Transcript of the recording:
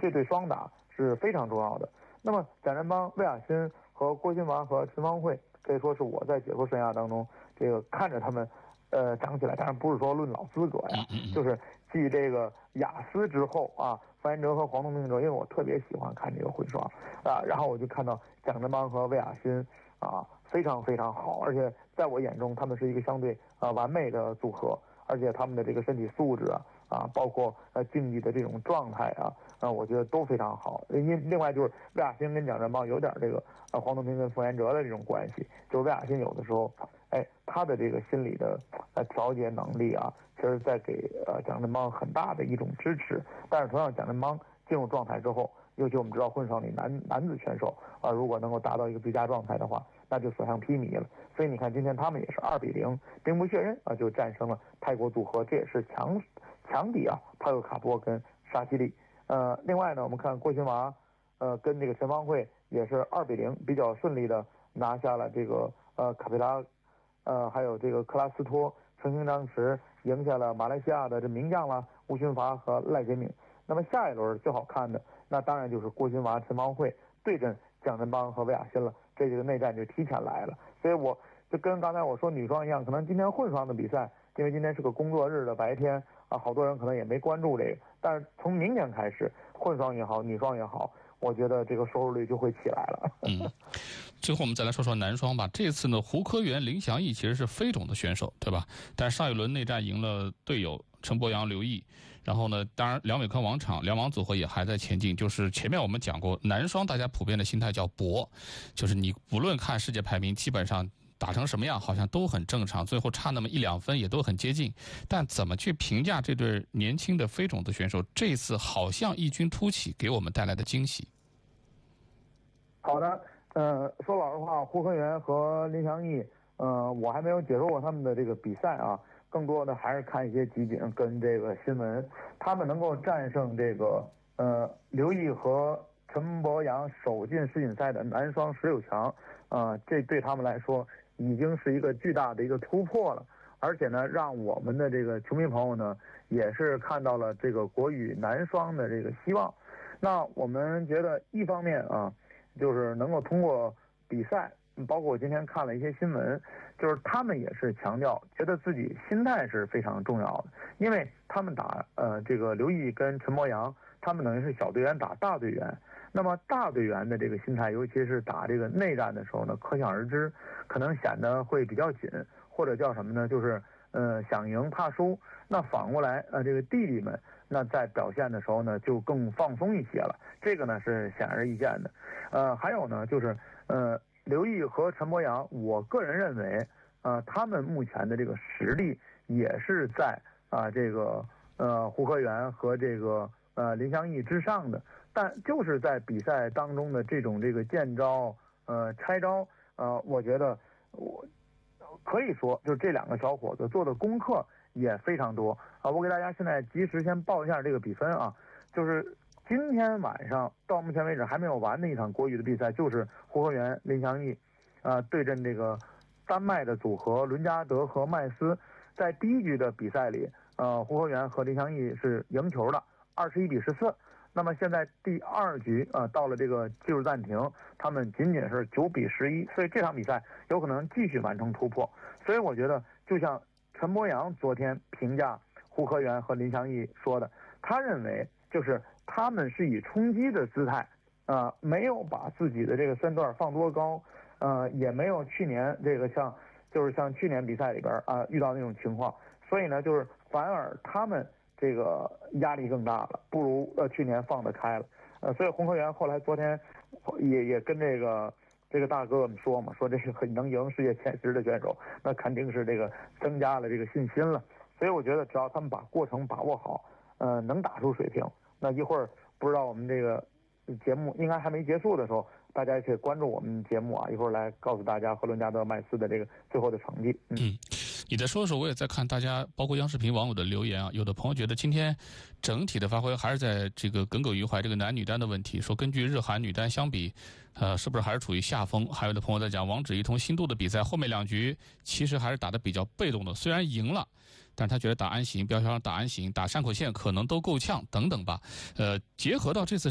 这对双打是非常重要的。那么蒋振邦、魏亚新和郭婞华和陈芳慧，可以说是我在解说生涯当中这个看着他们长起来，当然不是说论老资格呀，就是继这个雅思之后啊，范彦哲和黄东萍之后，因为我特别喜欢看这个混双啊，然后我就看到蒋振邦和魏亚新啊非常非常好，而且在我眼中他们是一个相对完美的组合，而且他们的这个身体素质包括竞技的这种状态我觉得都非常好。另外就是魏亚新跟蒋振邦有点这个黄东萍跟傅彦哲的这种关系，就是魏亚新有的时候他的这个心理的调节能力其实在给蒋振邦很大的一种支持。但是同样蒋振邦进入状态之后，尤其我们知道混双里男子选手如果能够达到一个最佳状态的话，那就所向披靡了。所以你看今天他们也是2-0兵不血刃就战胜了泰国组合，这也是强敌帕尤卡波跟沙西利。另外呢，我们看郭婞华跟这个陈芳慧也是2-0比较顺利的拿下了这个卡佩拉还有这个克拉斯托，成型当时赢下了马来西亚的这名将吴勋发和赖洁敏。那么下一轮最好看的那当然就是郭婞华、陈芳慧对阵蒋振邦和魏亚新了，这个内战就提前来了。所以我就跟刚才我说女双一样，可能今天混双的比赛，因为今天是个工作日的白天好多人可能也没关注这个，但是从明天开始，混双也好，女双也好，我觉得这个收视率就会起来了。 最后我们再来说说男双吧。这次呢，胡科元、林祥义其实是非种的选手，对吧？但是上一轮内战赢了队友陈柏阳、刘毅，然后呢，当然梁伟科、王昶两王组合也还在前进。就是前面我们讲过，男双大家普遍的心态叫搏，就是你不论看世界排名，基本上打成什么样好像都很正常，最后差那么1-2分也都很接近。但怎么去评价这对年轻的非种子选手，这次好像异军突起，给我们带来的惊喜？ 好的，说老实话，胡科元和林祥义，我还没有解说过他们的这个比赛更多的还是看一些集锦跟这个新闻。他们能够战胜这个刘毅和陈柏阳首进世锦赛的男双16强，这对他们来说已经是一个巨大的一个突破了。而且呢，让我们的这个球迷朋友呢，也是看到了这个国羽男双的这个希望。那我们觉得一方面就是能够通过比赛，包括我今天看了一些新闻，就是他们也是强调觉得自己心态是非常重要的，因为他们打这个刘毅跟陈柏阳，他们等于是小队员打大队员。那么大队员的这个心态，尤其是打这个内战的时候呢，可想而知，可能显得会比较紧，或者叫什么呢？就是想赢怕输。那反过来这个弟弟们那在表现的时候呢，就更放松一些了。这个呢是显而易见的。还有呢就是刘毅和陈柏阳，我个人认为他们目前的这个实力也是在这个胡科元和这个林祥义之上的。但就是在比赛当中的这个见招拆招我觉得我可以说就是这两个小伙子做的功课也非常多我给大家现在及时先报一下这个比分就是今天晚上到目前为止还没有完的一场国羽的比赛，就是胡科元、林祥义对阵这个丹麦的组合伦加德和麦斯。在第一局的比赛里胡科元和林祥义是赢球的21-14。那么现在第二局到了这个技术暂停，他们仅仅是9-11，所以这场比赛有可能继续完成突破。所以我觉得就像陈柏阳昨天评价胡科元和林祥义说的，他认为就是他们是以冲击的姿态没有把自己的这个身段放多高也没有去年这个像去年比赛里边遇到那种情况，所以呢就是反而他们这个压力更大了，不如去年放得开了。所以胡科元后来昨天也跟这个大哥们说嘛，说这个能赢世界前10的选手，那肯定是这个增加了这个信心了。所以我觉得只要他们把过程把握好，能打出水平，那一会儿不知道我们这个节目应该还没结束的时候，大家也可以关注我们节目一会儿来告诉大家和伦加德麦斯的这个最后的成绩。 你在说的时候，我也在看大家，包括央视频网友的留言有的朋友觉得今天整体的发挥还是在这个耿耿于怀这个男女单的问题，说根据日韩女单相比，是不是还是处于下风？还有的朋友在讲王芷怡同新度的比赛后面2局其实还是打得比较被动的，虽然赢了，但是他觉得打安行、标枪打安行、打山口线可能都够呛等等吧。结合到这次